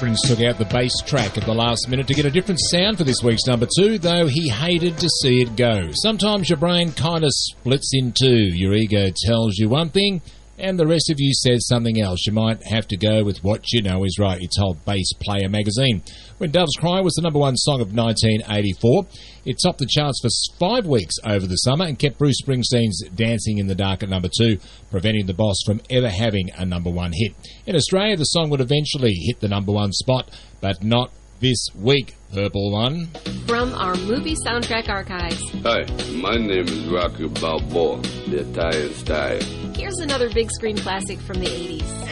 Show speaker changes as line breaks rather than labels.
Springs took out the bass track at the last minute to get a different sound for this week's number 2, though he hated to see it go. Sometimes your brain kind of splits in two. Your ego tells you one thing, and the rest of you says something else. You might have to go with what you know is right, he told Bass Player magazine. When Doves Cry was the number 1 song of 1984, it topped the charts for 5 weeks over the summer and kept Bruce Springsteen's Dancing in the Dark at number 2, preventing the boss from ever having a number 1 hit. In Australia, the song would eventually hit the number 1 spot, but not this week. Purple One.
From our movie soundtrack archives.
Hi, my name is Rocky Balboa, the Italian style.
Here's another big screen classic from the 80s.